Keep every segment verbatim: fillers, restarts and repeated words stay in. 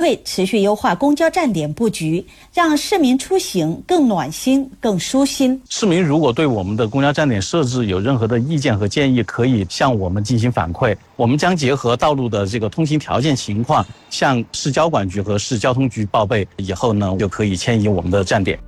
会持续优化公交站点布局，让市民出行更暖心、更舒心。 市民如果对我们的公交站点设置有任何的意见和建议，可以向我们进行反馈。我们将结合道路的这个通行条件情况，向市交管局和市交通局报备，以后呢就可以迁移我们的站点。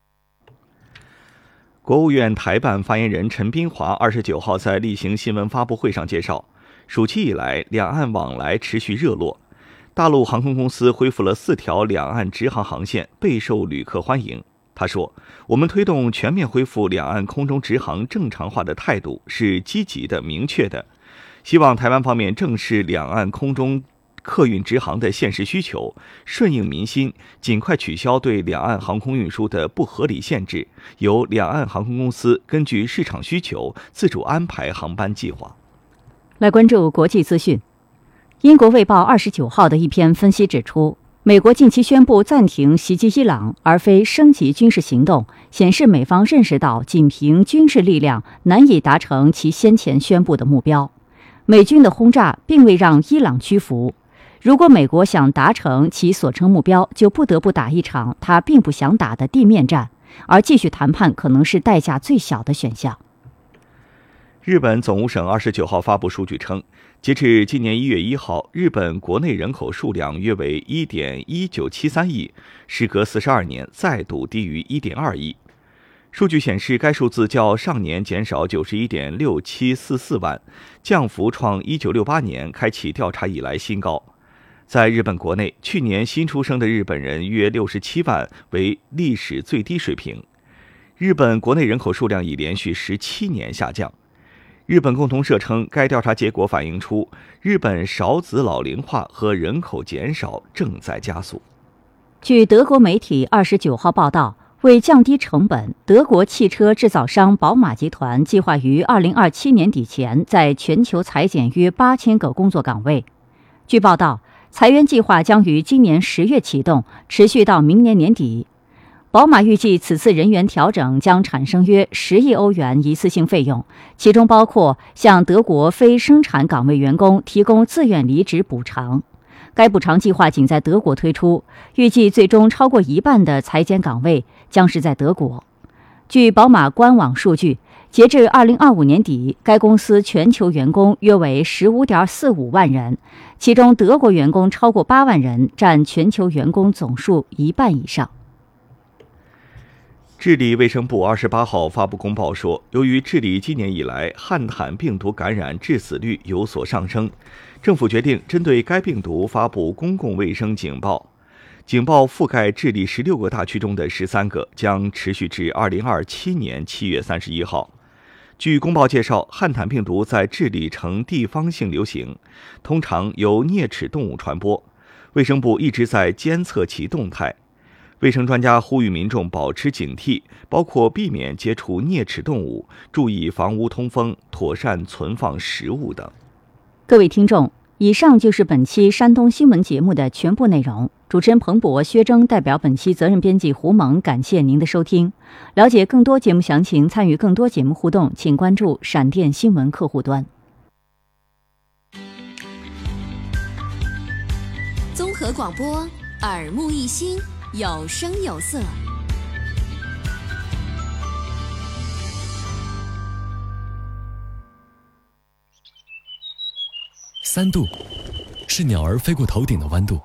国务院台办发言人陈斌华二十九号在例行新闻发布会上介绍，暑期以来，两岸往来持续热络，大陆航空公司恢复了四条两岸直航航线，备受旅客欢迎。他说，我们推动全面恢复两岸空中直航正常化的态度是积极的、明确的，希望台湾方面正视两岸空中客运直航的现实需求，顺应民心，尽快取消对两岸航空运输的不合理限制，由两岸航空公司根据市场需求自主安排航班计划。 来关注国际资讯。英国卫报二十九号的一篇分析指出，美国近期宣布暂停袭击伊朗，而非升级军事行动，显示美方认识到仅凭军事力量难以达成其先前宣布的目标。美军的轰炸并未让伊朗屈服。如果美国想达成其所称目标，就不得不打一场他并不想打的地面战，而继续谈判可能是代价最小的选项。 日本总务省二十九号发布数据称，截至今年一月一号，日本国内人口数量约为 一点一九七三亿，时隔四十二年再度低于 一点二亿。数据显示，该数字较上年减少 九十一点六七四四万，降幅创一九六八年开启调查以来新高。在日本国内，去年新出生的日本人约六十七万，为历史最低水平。日本国内人口数量已连续十七年下降。日本共同社称，该调查结果反映出日本少子老龄化和人口减少正在加速。 据德国媒体二十九号报道，为降低成本，德国汽车制造商宝马集团计划于二零二七年底前在全球裁减约八千个工作岗位。据报道，裁员计划将于今年十月启动，持续到明年年底。宝马预计此次人员调整将产生约十亿欧元一次性费用，其中包括向德国非生产岗位员工提供自愿离职补偿。该补偿计划仅在德国推出，预计最终超过一半的裁减岗位将是在德国。据宝马官网数据，截至二零二五年底，该公司全球员工约为 十五点四五万人，其中德国员工超过八万人，占全球员工总数一半以上。 智利卫生部二十八号发布公报说，由于智利今年以来汉坦病毒感染致死率有所上升，政府决定针对该病毒发布公共卫生警报。警报覆盖智利十六个大区中的十三个，将持续至二零二七年七月三十一号。据公报介绍，汉坦病毒在智利呈地方性流行，通常由啮齿动物传播。卫生部一直在监测其动态。卫生专家呼吁民众保持警惕，包括避免接触啮齿动物，注意房屋通风，妥善存放食物等。 各位听众，以上就是本期山东新闻节目的全部内容。主持人彭博、薛征代表本期责任编辑胡萌，感谢您的收听。了解更多节目详情，参与更多节目互动，请关注闪电新闻客户端。 综合广播，耳目一新，有声有色。 三度是鸟儿飞过头顶的弯度，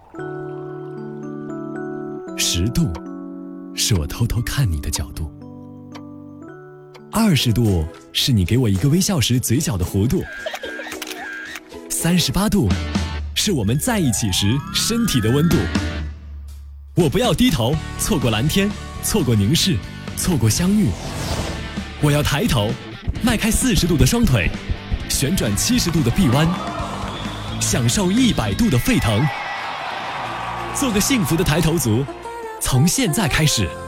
十度是我偷偷看你的角度，二十度是你给我一个微笑时嘴角的弧度，三十八度是我们在一起时身体的温度。我不要低头错过蓝天，错过凝视，错过相遇。我要抬头迈开四十度的双腿，旋转七十度的臂弯，享受一百度的沸腾。做个幸福的抬头族，从现在开始。